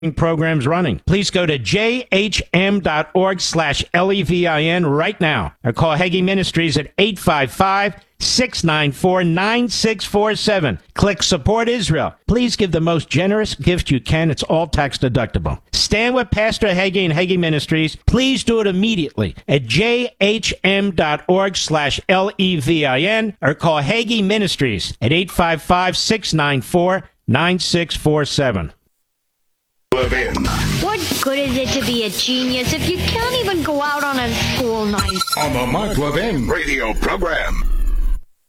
programs running. Please go to jhm.org/LEVIN right now or call Hagee Ministries at 855-694-9647. Click Support Israel. Please give the most generous gift you can. It's all tax deductible. Stand with Pastor Hagee and Hagee Ministries. Please do it immediately at jhm.org/LEVIN or call Hagee Ministries at 855-694-9647. What good is it to be a genius if you can't even go out on a school night? On the Mark Levin radio program.